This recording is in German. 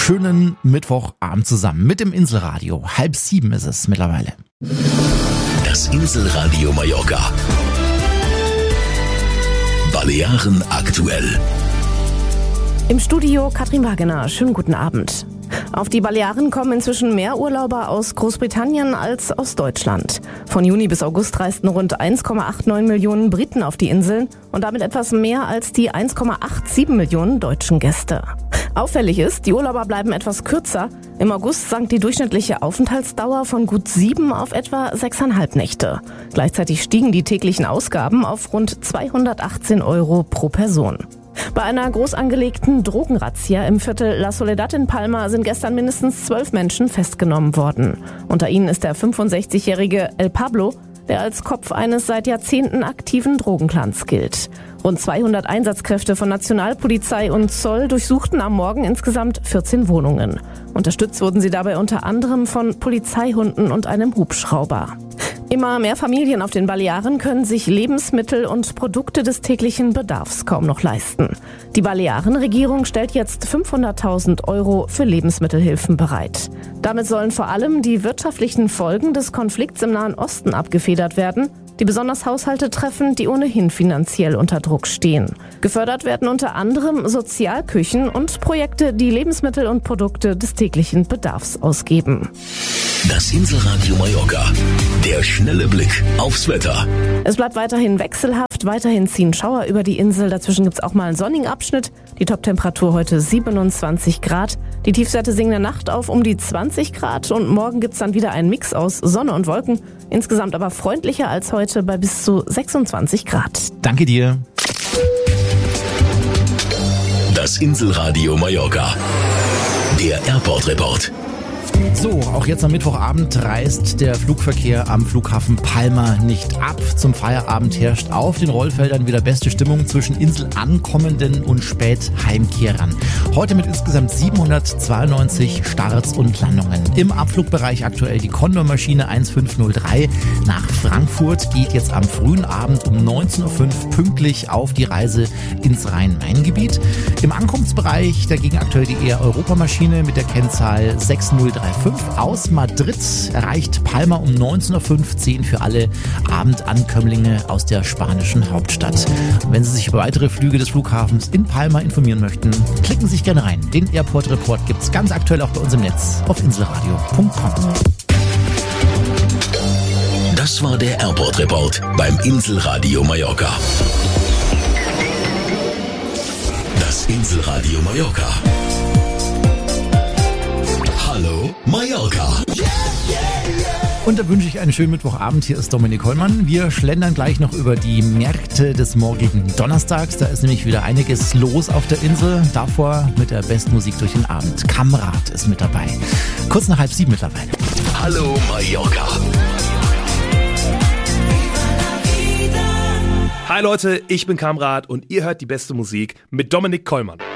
Schönen Mittwochabend zusammen mit dem Inselradio. 6:30 ist es mittlerweile. Das Inselradio Mallorca. Balearen aktuell. Im Studio Katrin Wagener. Schönen guten Abend. Auf die Balearen kommen inzwischen mehr Urlauber aus Großbritannien als aus Deutschland. Von Juni bis August reisten rund 1,89 Millionen Briten auf die Inseln und damit etwas mehr als die 1,87 Millionen deutschen Gäste. Auffällig ist, die Urlauber bleiben etwas kürzer. Im August sank die durchschnittliche Aufenthaltsdauer von gut 7 auf etwa 6,5 Nächte. Gleichzeitig stiegen die täglichen Ausgaben auf rund 218 € pro Person. Bei einer groß angelegten Drogenrazzia im Viertel La Soledad in Palma sind gestern mindestens 12 Menschen festgenommen worden. Unter ihnen ist der 65-jährige El Pablo, der als Kopf eines seit Jahrzehnten aktiven Drogenclans gilt. Rund 200 Einsatzkräfte von Nationalpolizei und Zoll durchsuchten am Morgen insgesamt 14 Wohnungen. Unterstützt wurden sie dabei unter anderem von Polizeihunden und einem Hubschrauber. Immer mehr Familien auf den Balearen können sich Lebensmittel und Produkte des täglichen Bedarfs kaum noch leisten. Die Balearenregierung stellt jetzt 500.000 € für Lebensmittelhilfen bereit. Damit sollen vor allem die wirtschaftlichen Folgen des Konflikts im Nahen Osten abgefedert werden, die besonders Haushalte treffen, die ohnehin finanziell unter Druck stehen. Gefördert werden unter anderem Sozialküchen und Projekte, die Lebensmittel und Produkte des täglichen Bedarfs ausgeben. Das Inselradio Mallorca. Der schnelle Blick aufs Wetter. Es bleibt weiterhin wechselhaft, weiterhin ziehen Schauer über die Insel. Dazwischen gibt es auch mal einen sonnigen Abschnitt. Die Toptemperatur heute 27 Grad. Die Tiefstwerte sinken in der Nacht auf um die 20 Grad. Und morgen gibt es dann wieder einen Mix aus Sonne und Wolken. Insgesamt aber freundlicher als heute bei bis zu 26 Grad. Danke dir. Das Inselradio Mallorca. Der Airport Report. So, auch jetzt am Mittwochabend reist der Flugverkehr am Flughafen Palma nicht ab. Zum Feierabend herrscht auf den Rollfeldern wieder beste Stimmung zwischen Inselankommenden und Spätheimkehrern. Heute mit insgesamt 792 Starts und Landungen. Im Abflugbereich aktuell die Condor-Maschine 1503 nach Frankfurt geht jetzt am frühen Abend um 19:05 Uhr pünktlich auf die Reise ins Rhein-Main-Gebiet. Im Ankunftsbereich dagegen aktuell die Air-Europa-Maschine mit der Kennzahl 6035 aus Madrid erreicht Palma um 19:15 Uhr für alle Abendankömmlinge aus der spanischen Hauptstadt. Und wenn Sie sich über weitere Flüge des Flughafens in Palma informieren möchten, klicken Sie sich gerne rein. Den Airport Report gibt's ganz aktuell auch bei uns im Netz auf inselradio.com. Das war der Airport Report beim Inselradio Mallorca. Das Inselradio Mallorca. Hallo Mallorca. Und da wünsche ich einen schönen Mittwochabend. Hier ist Dominik Hollmann. Wir schlendern gleich noch über die Märkte des morgigen Donnerstags. Da ist nämlich wieder einiges los auf der Insel. Davor mit der besten Musik durch den Abend. Kamrat ist mit dabei. Kurz nach 6:30 mittlerweile. Hallo Mallorca. Hi Leute, ich bin Kamrat und ihr hört die beste Musik mit Dominik Kollmann.